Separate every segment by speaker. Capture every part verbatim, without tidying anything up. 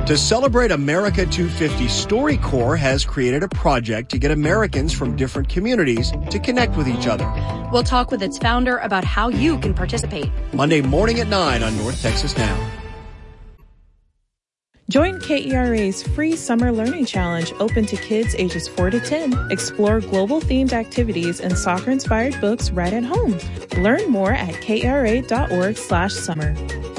Speaker 1: To celebrate America two fifty, StoryCorps has created a project to get Americans from different communities to connect with each other.
Speaker 2: We'll talk with its founder about how you can participate.
Speaker 1: Monday morning at nine on North Texas Now.
Speaker 3: Join K E R A's free Summer Learning Challenge open to kids ages four to ten. Explore global-themed activities and soccer-inspired books right at home. Learn more at kra.org slash summer.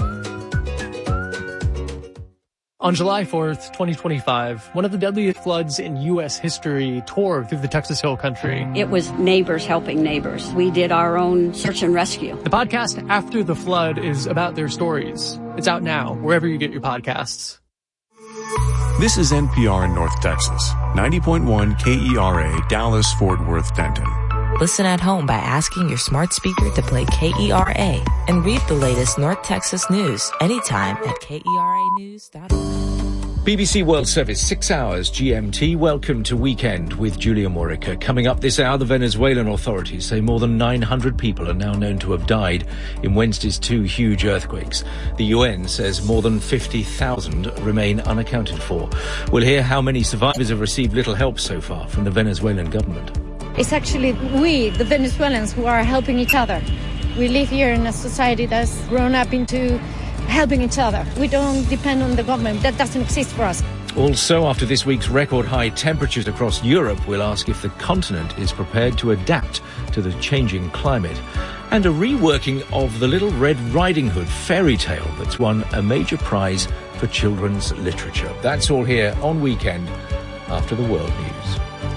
Speaker 4: On July fourth, twenty twenty-five, one of the deadliest floods in U S history tore through the Texas Hill Country.
Speaker 5: It was neighbors helping neighbors. We did our own search and rescue.
Speaker 4: The podcast After the Flood is about their stories. It's out now, wherever you get your podcasts.
Speaker 6: This is N P R in North Texas, ninety point one K E R A, Dallas, Fort Worth, Denton.
Speaker 7: Listen at home by asking your smart speaker to play K E R A and read the latest North Texas news anytime at K E R A news dot org.
Speaker 8: B B C World Service, six hours G M T. Welcome to Weekend with Julia Morica. Coming up this hour, the Venezuelan authorities say more than nine hundred people are now known to have died in Wednesday's two huge earthquakes. The U N says more than fifty thousand remain unaccounted for. We'll hear how many survivors have received little help so far from the Venezuelan government.
Speaker 9: It's actually we, the Venezuelans, who are helping each other. We live here in a society that's grown up into helping each other. We don't depend on the government. That doesn't exist for us.
Speaker 8: Also, after this week's record high temperatures across Europe, we'll ask if the continent is prepared to adapt to the changing climate. And a reworking of the Little Red Riding Hood fairy tale that's won a major prize for children's literature. That's all here on Weekend after the world news.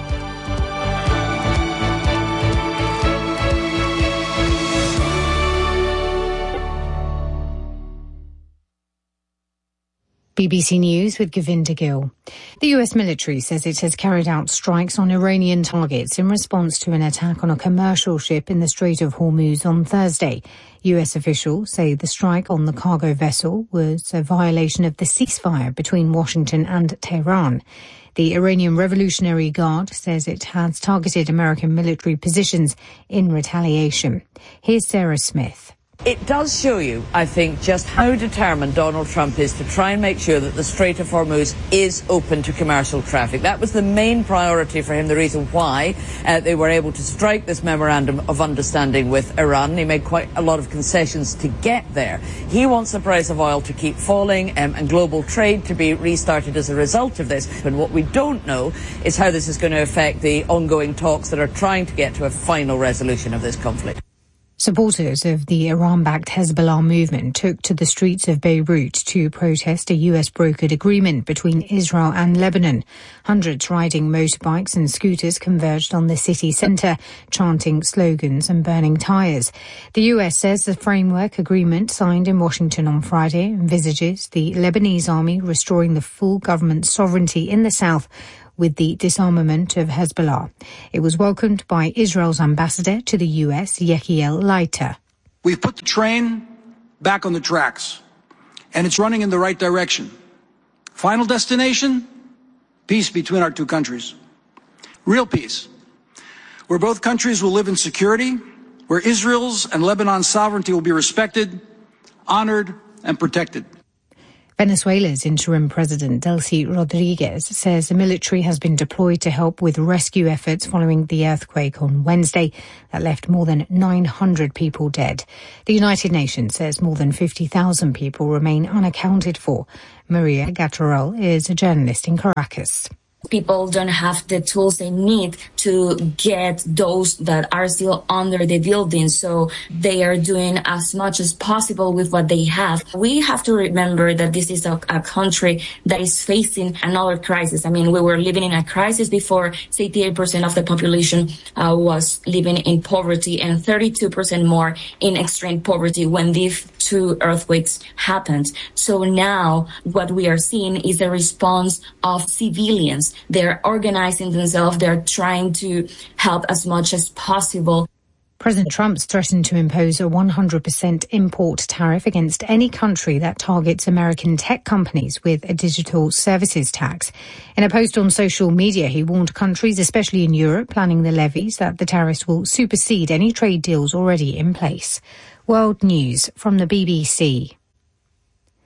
Speaker 10: B B C News with Govinda Gill. The U S military says it has carried out strikes on Iranian targets in response to an attack on a commercial ship in the Strait of Hormuz on Thursday. U S officials say the strike on the cargo vessel was a violation of the ceasefire between Washington and Tehran. The Iranian Revolutionary Guard says it has targeted American military positions in retaliation. Here's Sarah Smith.
Speaker 11: It does show you, I think, just how determined Donald Trump is to try and make sure that the Strait of Hormuz is open to commercial traffic. That was the main priority for him, the reason why uh, they were able to strike this memorandum of understanding with Iran. He made quite a lot of concessions to get there. He wants the price of oil to keep falling um, and global trade to be restarted as a result of this. And what we don't know is how this is going to affect the ongoing talks that are trying to get to a final resolution of this conflict.
Speaker 10: Supporters of the Iran-backed Hezbollah movement took to the streets of Beirut to protest a U S-brokered agreement between Israel and Lebanon. Hundreds riding motorbikes and scooters converged on the city centre, chanting slogans and burning tyres. The U S says the framework agreement signed in Washington on Friday envisages the Lebanese army restoring the full government sovereignty in the south with the disarmament of Hezbollah. It was welcomed by Israel's ambassador to the U S, Yechiel Leiter.
Speaker 12: We've put the train back on the tracks, and it's running in the right direction. Final destination? Peace between our two countries. Real peace, where both countries will live in security, where Israel's and Lebanon's sovereignty will be respected, honored, and protected.
Speaker 10: Venezuela's interim president, Delcy Rodriguez, says the military has been deployed to help with rescue efforts following the earthquake on Wednesday that left more than nine hundred people dead. The United Nations says more than fifty thousand people remain unaccounted for. Maria Gatterell is a journalist in Caracas.
Speaker 13: People don't have the tools they need to get those that are still under the building. So they are doing as much as possible with what they have. We have to remember that this is a, a country that is facing another crisis. I mean, we were living in a crisis before. eighty-eight percent of the population uh, was living in poverty and thirty-two percent more in extreme poverty when these two earthquakes happened. So now what we are seeing is a response of civilians. They're organizing themselves. They're trying to help as much as possible.
Speaker 10: President Trump's threatened to impose a one hundred percent import tariff against any country that targets American tech companies with a digital services tax. In a post on social media, he warned countries, especially in Europe, planning the levies, that the tariffs will supersede any trade deals already in place. World News from the B B C.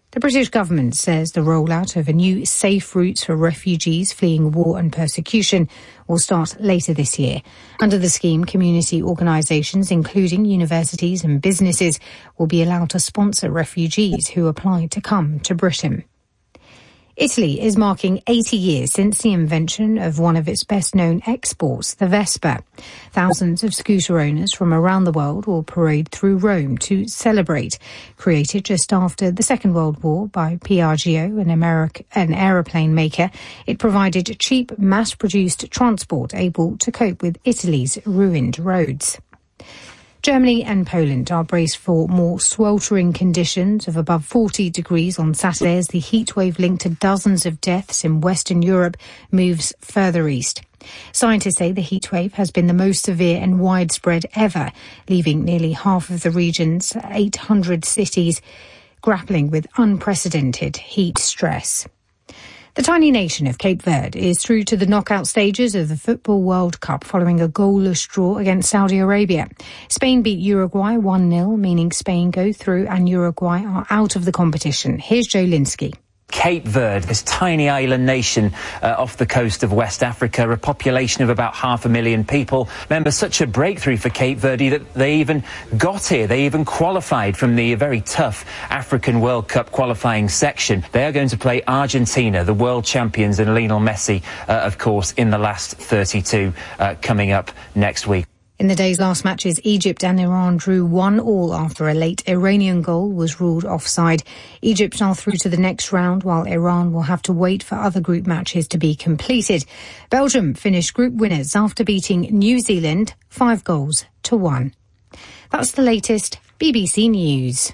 Speaker 10: The British government says the rollout of a new safe routes for refugees fleeing war and persecution will start later this year. Under the scheme, community organisations, including universities and businesses, will be allowed to sponsor refugees who apply to come to Britain. Italy is marking eighty years since the invention of one of its best-known exports, the Vespa. Thousands of scooter owners from around the world will parade through Rome to celebrate. Created just after the Second World War by Piaggio, an, Ameri- an aeroplane maker, it provided cheap, mass-produced transport able to cope with Italy's ruined roads. Germany and Poland are braced for more sweltering conditions of above forty degrees on Saturday as the heatwave linked to dozens of deaths in Western Europe moves further east. Scientists say the heatwave has been the most severe and widespread ever, leaving nearly half of the region's eight hundred cities grappling with unprecedented heat stress. The tiny nation of Cape Verde is through to the knockout stages of the Football World Cup following a goalless draw against Saudi Arabia. Spain beat Uruguay one nil, meaning Spain go through and Uruguay are out of the competition. Here's Joe Linsky.
Speaker 14: Cape Verde, this tiny island nation uh, off the coast of West Africa, a population of about half a million people. Remember, such a breakthrough for Cape Verde that they even got here. They even qualified from the very tough African World Cup qualifying section. They are going to play Argentina, the world champions, and Lionel Messi, uh, of course, in the last thirty-two, uh, coming up next week.
Speaker 10: In the day's last matches, Egypt and Iran drew one all after a late Iranian goal was ruled offside. Egypt are through to the next round, while Iran will have to wait for other group matches to be completed. Belgium finished group winners after beating New Zealand five goals to one. That's the latest B B C News.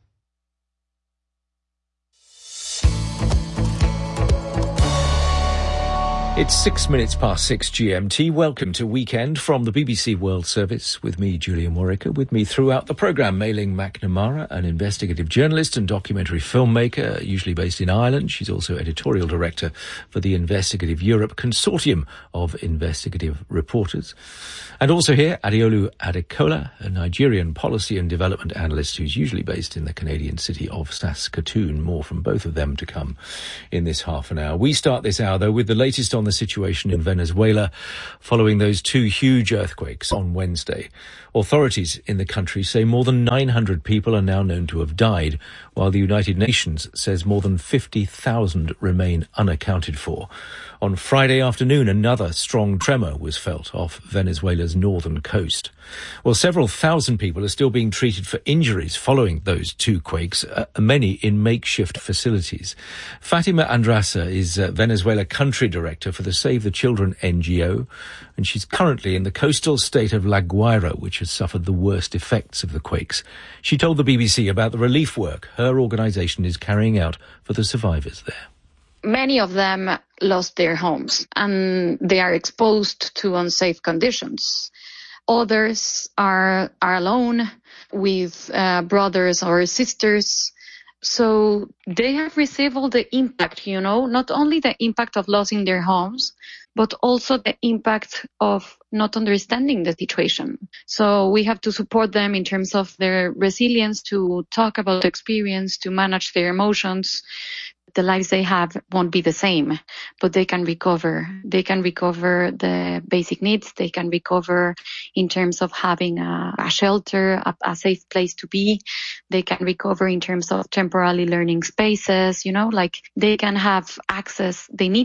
Speaker 8: It's six minutes past six G M T. Welcome to Weekend from the B B C World Service with me, Julia Morica. With me throughout the programme, Mailing McNamara, an investigative journalist and documentary filmmaker, usually based in Ireland. She's also editorial director for the Investigative Europe Consortium of Investigative Reporters. And also here, Adeolu Adekola, a Nigerian policy and development analyst who's usually based in the Canadian city of Saskatoon. More from both of them to come in this half an hour. We start this hour, though, with the latest on the situation in Venezuela following those two huge earthquakes on Wednesday. Authorities in the country say more than nine hundred people are now known to have died, while the United Nations says more than fifty thousand remain unaccounted for. On Friday afternoon, another strong tremor was felt off Venezuela's northern coast. Well, several thousand people are still being treated for injuries following those two quakes, uh, many in makeshift facilities. Fatima Andrasa is uh, Venezuela country director for the Save the Children N G O, and she's currently in the coastal state of La Guaira, which has suffered the worst effects of the quakes. She told the B B C about the relief work her organisation is carrying out for the survivors there.
Speaker 15: Many of them lost their homes and they are exposed to unsafe conditions. Others are are alone with uh, brothers or sisters. So they have received all the impact, you know, not only the impact of losing their homes, but also the impact of not understanding the situation. So we have to support them in terms of their resilience to talk about the experience, to manage their emotions. The lives they have won't be the same, but they can recover. They can recover the basic needs. They can recover in terms of having a, a shelter, a, a safe place to be. They can recover in terms of temporarily learning spaces, you know, like they can have access. They need